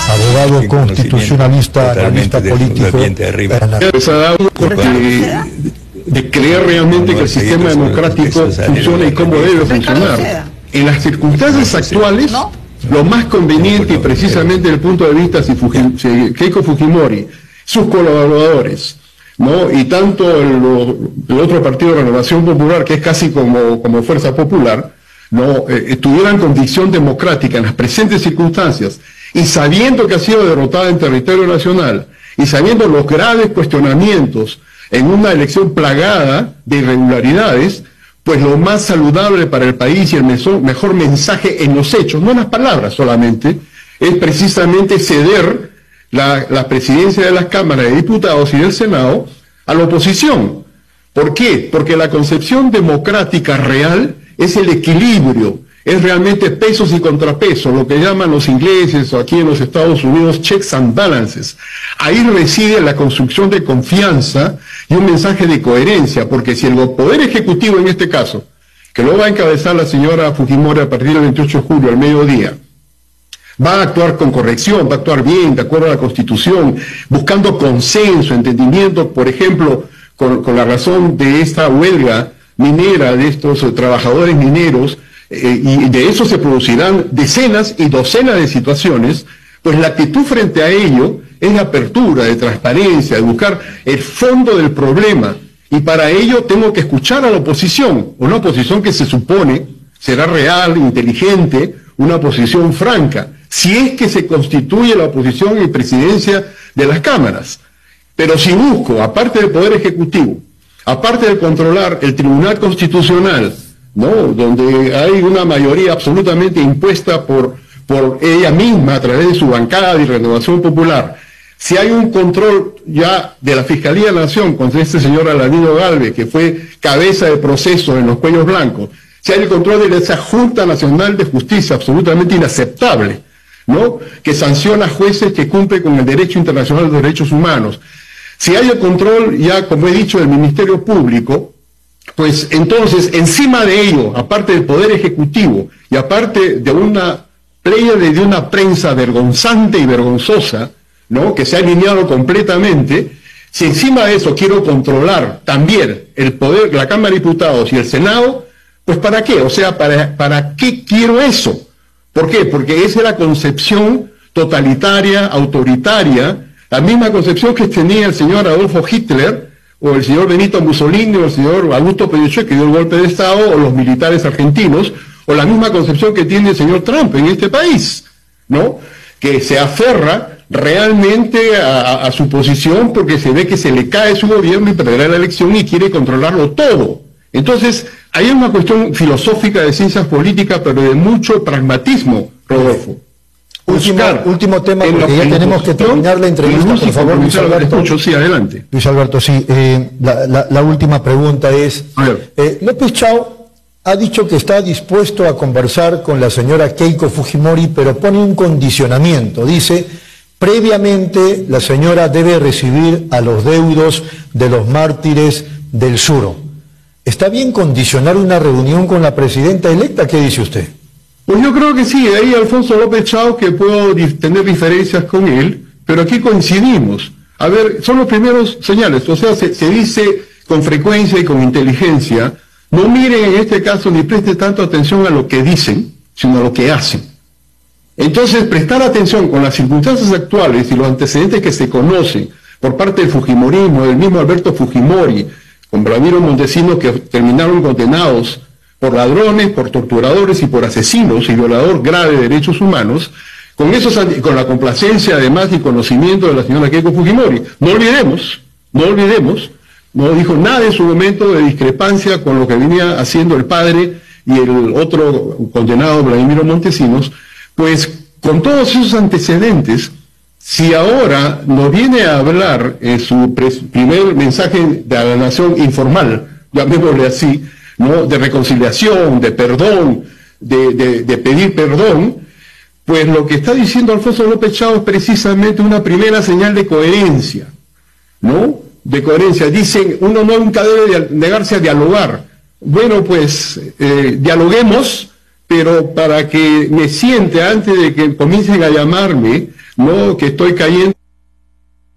abogado constitucionalista, analista político. De creer realmente que el sistema democrático funciona y cómo debe funcionar. En las circunstancias actuales, lo más conveniente, y precisamente desde el punto de vista de Keiko Fujimori, sus colaboradores, ¿no? Y tanto el otro partido, Renovación Popular, que es casi como Fuerza Popular, ¿no? Tuvieran convicción democrática en las presentes circunstancias, y sabiendo que ha sido derrotada en territorio nacional, y sabiendo los graves cuestionamientos en una elección plagada de irregularidades, pues lo más saludable para el país y el mejor mensaje en los hechos, no en las palabras solamente, es precisamente ceder la presidencia de las cámaras de diputados y del Senado a la oposición. ¿Por qué? Porque la concepción democrática real es el equilibrio, es realmente pesos y contrapesos, lo que llaman los ingleses o aquí en los Estados Unidos checks and balances. Ahí reside la construcción de confianza y un mensaje de coherencia, porque si el Poder Ejecutivo en este caso, que lo va a encabezar la señora Fujimori a partir del 28 de julio al mediodía, va a actuar con corrección, va a actuar bien, de acuerdo a la Constitución, buscando consenso, entendimiento, por ejemplo, con la razón de esta huelga minera, de estos trabajadores mineros, y de eso se producirán decenas y docenas de situaciones, pues la actitud frente a ello es de apertura, de transparencia, de buscar el fondo del problema, y para ello tengo que escuchar a la oposición, una oposición que se supone será real, inteligente, una oposición franca, si es que se constituye la oposición en presidencia de las cámaras. Pero si busco, aparte del Poder Ejecutivo, aparte de controlar el Tribunal Constitucional, ¿no?, donde hay una mayoría absolutamente impuesta por ella misma a través de su bancada de Renovación Popular, si hay un control ya de la Fiscalía de la Nación contra este señor Aladino Galvez, que fue cabeza de proceso en los Cuellos Blancos, si hay el control de esa Junta Nacional de Justicia absolutamente inaceptable, ¿no?, que sanciona jueces que cumplen con el derecho internacional de los derechos humanos, si hay el control ya, como he dicho, del Ministerio Público, pues entonces, encima de ello, aparte del Poder Ejecutivo y aparte de una pléyade de una prensa vergonzante y vergonzosa, ¿no?, que se ha alineado completamente, si encima de eso quiero controlar también el poder, la Cámara de Diputados y el Senado, pues ¿para qué? O sea, ¿para qué quiero eso? ¿Por qué? Porque esa es la concepción totalitaria, autoritaria, la misma concepción que tenía el señor Adolfo Hitler, o el señor Benito Mussolini, o el señor Augusto Pinochet, que dio el golpe de Estado, o los militares argentinos, o la misma concepción que tiene el señor Trump en este país, ¿no?, que se aferra realmente a su posición porque se ve que se le cae su gobierno y perderá la elección y quiere controlarlo todo. Entonces, hay una cuestión filosófica de ciencias políticas, pero de mucho pragmatismo, Rodolfo. Último tema, porque ya tenemos que terminar la entrevista, por favor, Luis Alberto. Sí, adelante. Luis Alberto, sí. La última pregunta es, López Chao ha dicho que está dispuesto a conversar con la señora Keiko Fujimori, pero pone un condicionamiento. Dice, previamente la señora debe recibir a los deudos de los mártires del Sur. ¿Está bien condicionar una reunión con la presidenta electa? ¿Qué dice usted? Pues yo creo que sí, ahí Alfonso López Chao, que puedo tener diferencias con él, pero aquí coincidimos. A ver, son los primeros señales, o sea, se dice con frecuencia y con inteligencia, no miren en este caso ni presten tanto atención a lo que dicen, sino a lo que hacen. Entonces, prestar atención con las circunstancias actuales y los antecedentes que se conocen por parte del fujimorismo, del mismo Alberto Fujimori, con Vladimiro Montesinos, que terminaron condenados por ladrones, por torturadores y por asesinos y violador grave de derechos humanos, con la complacencia además y conocimiento de la señora Keiko Fujimori. No olvidemos, no dijo nada en su momento de discrepancia con lo que venía haciendo el padre y el otro condenado, Vladimiro Montesinos. Pues con todos esos antecedentes, si ahora nos viene a hablar en su primer mensaje de la nación informal, llamémosle así, ¿no?, de reconciliación, de perdón, de pedir perdón, pues lo que está diciendo Alfonso López Chao es precisamente una primera señal de coherencia, ¿no?, de coherencia. Dicen, uno nunca debe negarse a dialogar. Bueno, pues dialoguemos, pero para que me siente, antes de que comiencen a llamarme, no que estoy cayendo